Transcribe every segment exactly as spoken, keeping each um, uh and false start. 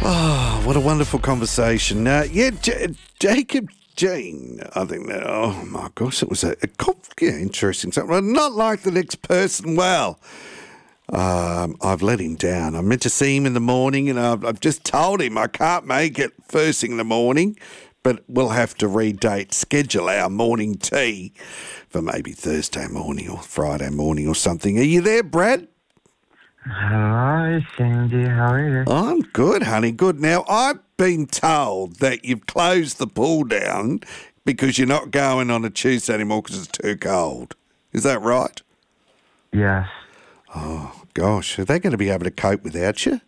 Oh, what a wonderful conversation. Uh, yeah, J- Jacob Jean, I think that, oh my gosh, it was a, a yeah, interesting something. Not like the next person. Well, um, I've let him down. I meant to see him in the morning and I've, I've just told him I can't make it first thing in the morning, but we'll have to redate, schedule our morning tea for maybe Thursday morning or Friday morning or something. Are you there, Brad? Hello, Cindy. How are you? I'm good, honey, good. Now, I've been told that you've closed the pool down because you're not going on a Tuesday anymore because it's too cold. Is that right? Yes. Oh, gosh. Are they going to be able to cope without you?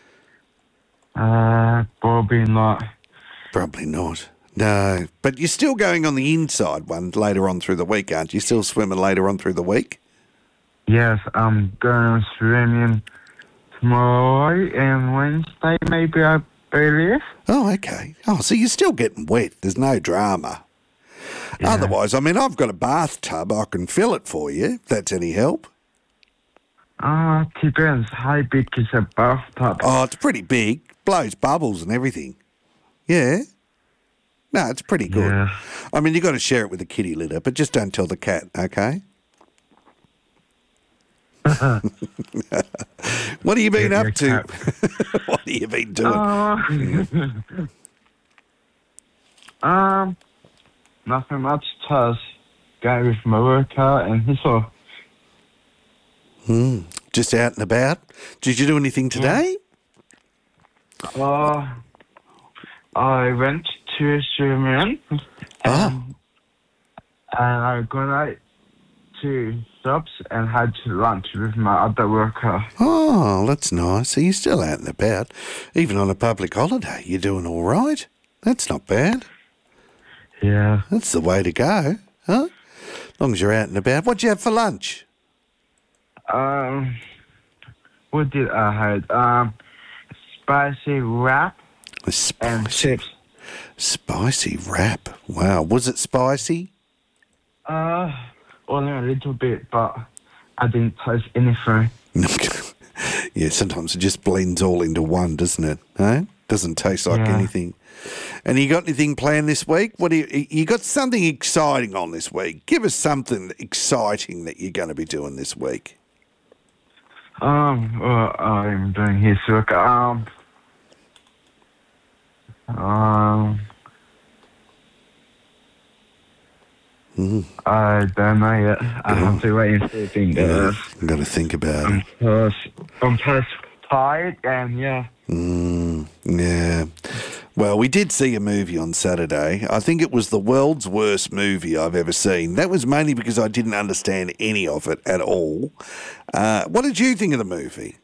Uh, probably not. Probably not. No. But you're still going on the inside one later on through the week, aren't you? Still swimming later on through the week? Yes, I'm going swimming tomorrow and Wednesday, maybe, I believe. Oh, okay. Oh, so you're still getting wet. There's no drama. Yeah. Otherwise, I mean, I've got a bathtub. I can fill it for you, if that's any help. Uh, depends how big is a bathtub. Oh, it's pretty big. Blows bubbles and everything. Yeah. No, it's pretty good. Yeah. I mean, you've got to share it with the kitty litter, but just don't tell the cat, okay? What have you been Yeah, up to? your What have you been doing? Uh, um, nothing much. Just go with my workout and that's all. Hmm. Just out and about? Did you do anything today? Uh, I went to a swimming and, Oh. and I got out to shops and had lunch with my other worker. Oh, that's nice. So you're still out and about. Even on a public holiday, you're doing all right. That's not bad. Yeah. That's the way to go, huh? As long as you're out and about. What'd you have for lunch? Um, what did I have? Um, spicy wrap A and spicy, chips. spicy wrap. Wow. Was it spicy? Uh, only a little bit, but I didn't taste anything. Yeah, sometimes it just blends all into one, doesn't it? Huh? Doesn't taste like Yeah. anything. And you got anything planned this week? What do you, you got something exciting on this week? Give us something exciting that you're going to be doing this week. Um, well, I'm doing his work. Um, um, Mm. I don't know yet. I have to wait and see things. Yeah, I've got to think about it. I'm just, I'm just tired and yeah. Mm, yeah. Well, we did see a movie on Saturday. I think it was the world's worst movie I've ever seen. That was mainly because I didn't understand any of it at all. Uh, what did you think of the movie?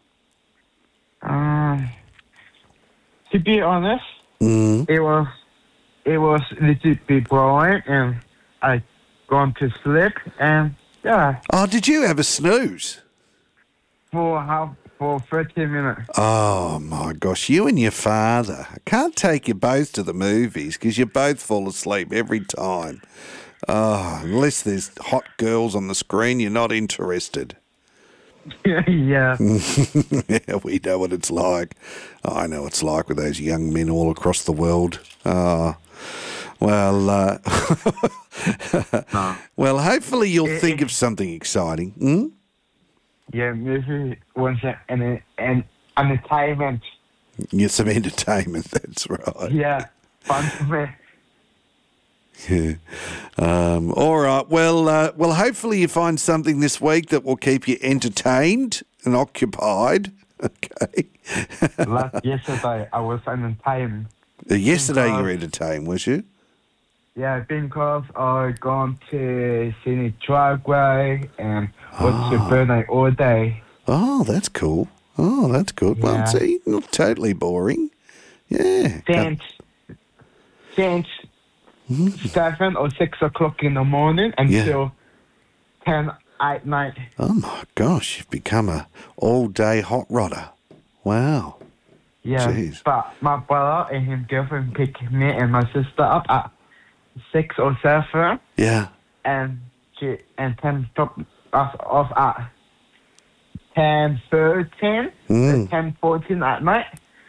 Um, to be honest, Mm. it was, it was a little bit boring and I gone to sleep and yeah, Oh, did you have a snooze? for half, for thirty minutes. Oh, my gosh. You and your father. I can't take you both to the movies because you both fall asleep every time. Oh, unless there's hot girls on the screen, you're not interested. yeah. Yeah, we know what it's like. I know what it's like with those young men all across the world. Oh, well, uh, No. well, hopefully you'll Eh, think eh. of something exciting. Hmm? Yeah, maybe once an an entertainment. Get some entertainment, that's right. Yeah, fun for me. Yeah. Um, all right. Well, uh, well, hopefully you find something this week that will keep you entertained and occupied. Okay. Last yesterday, I was entertained. Uh, Yesterday you were Because- entertained, was you? Yeah, because I gone to Scenic Dragway and watched the birthday all day. Oh, that's cool. Oh, that's good. Well, Yeah. see, not totally boring. Yeah. Since, since seven or six o'clock in the morning until ten at night. Oh my gosh, you've become a all-day hot rodder. Wow. Yeah, Jeez. but my brother and his girlfriend picked me and my sister up at six or seven, Yeah. and she and ten dropped us off at ten thirteen, Mm. ten fourteen at night.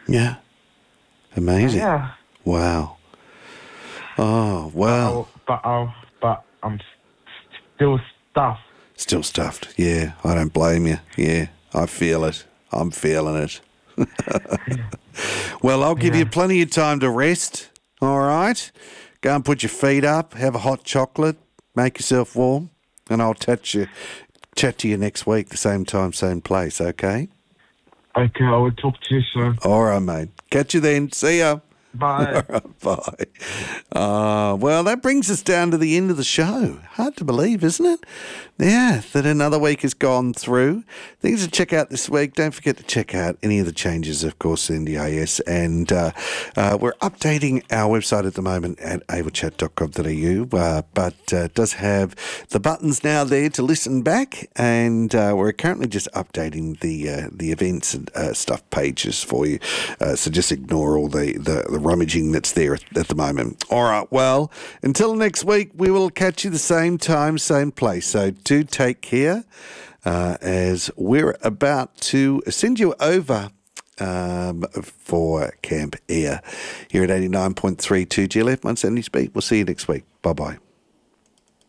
Yeah. Amazing. Yeah. Wow. Oh, wow. But, I'll, but I'm s- still stuffed. Still stuffed. Yeah, I don't blame you. Yeah, I feel it. I'm feeling it. Well, I'll give Yeah. you plenty of time to rest, all right? Go and put your feet up, have a hot chocolate, make yourself warm, and I'll touch you, chat to you next week, the same time, same place, okay? Okay, I will talk to you soon. All right, mate. Catch you then. See ya. Bye. Bye. Uh, well, that brings us down to the end of the show. Hard to believe, isn't it? Yeah, that another week has gone through. Things to check out this week. Don't forget to check out any of the changes, of course, in the I S. And uh, uh, we're updating our website at the moment at able chat dot com dot a u, uh, but uh, it does have the buttons now there to listen back. And uh, we're currently just updating the uh, the events and uh, stuff pages for you. Uh, so just ignore all the, the, the rummaging that's there at, at the moment. All right, well, until next week, we will catch you the same time, same place. So do take care uh, as we're about to send you over um, for Camp Air here at eighty-nine point three two G L F on Sandy Speed. We'll see you next week. Bye-bye.